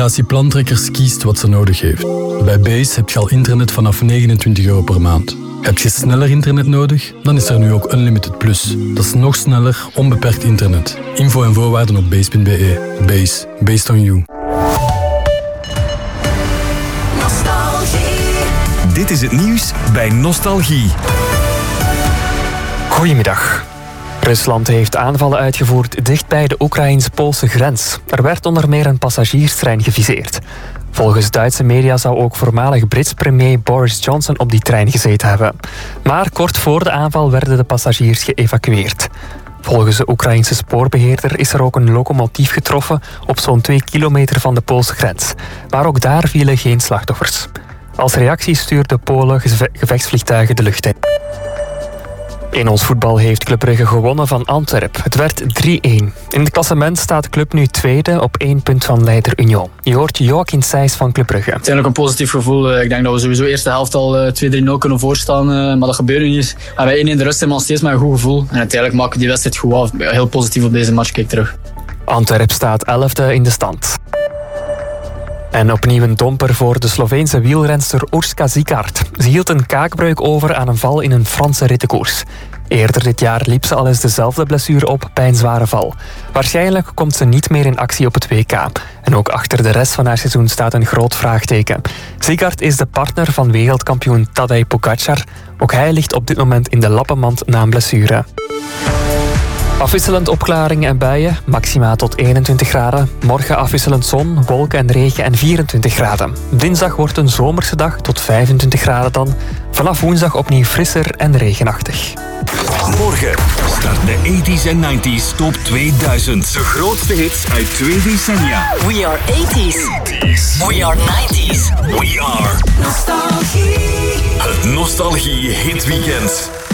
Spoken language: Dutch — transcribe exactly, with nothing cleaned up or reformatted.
Associatie Plantrekkers kiest wat ze nodig heeft. Bij Base heb je al internet vanaf negenentwintig euro per maand. Heb je sneller internet nodig? Dan is er nu ook Unlimited Plus. Dat is nog sneller, onbeperkt internet. Info en voorwaarden op base punt b e. Base. Based on you. Dit is het nieuws bij Nostalgie. Goedemiddag. Rusland heeft aanvallen uitgevoerd dicht bij de Oekraïns-Poolse grens. Er werd onder meer een passagierstrein geviseerd. Volgens Duitse media zou ook voormalig Brits premier Boris Johnson op die trein gezeten hebben. Maar kort voor de aanval werden de passagiers geëvacueerd. Volgens de Oekraïnse spoorbeheerder is er ook een locomotief getroffen op zo'n twee kilometer van de Poolse grens. Maar ook daar vielen geen slachtoffers. Als reactie stuurde Polen geve- gevechtsvliegtuigen de lucht in. In ons voetbal heeft Club Brugge gewonnen van Antwerp. Het werd drie-een. In het klassement staat de club nu tweede op één punt van leider Union. Je hoort Joachim Sijs van Club Brugge. Het is eigenlijk een positief gevoel. Ik denk dat we sowieso de eerste helft al twee drie nul kunnen voorstaan. Maar dat gebeurt nu niet. En wij één in de rust hebben nog steeds met een goed gevoel. En uiteindelijk maken we die wedstrijd goed af. Heel positief op deze match, kijk terug. Antwerp staat elfde in de stand. En opnieuw een domper voor de Sloveense wielrenster Urška Zikart. Ze hield een kaakbreuk over aan een val in een Franse rittenkoers. Eerder dit jaar liep ze al eens dezelfde blessure op bij een zware val. Waarschijnlijk komt ze niet meer in actie op het W K. En ook achter de rest van haar seizoen staat een groot vraagteken. Zikart is de partner van wereldkampioen Tadej Pogačar. Ook hij ligt op dit moment in de lappenmand na een blessure. Afwisselend opklaringen en buien, maxima tot eenentwintig graden. Morgen afwisselend zon, wolken en regen en vierentwintig graden. Dinsdag wordt een zomerse dag tot vijfentwintig graden dan. Vanaf woensdag opnieuw frisser en regenachtig. Morgen start de tachtiger en negentiger top tweeduizend. De grootste hits uit twee decennia. We are eighties. We are nineties. We are Nostalgie. het Nostalgie Hit Weekend.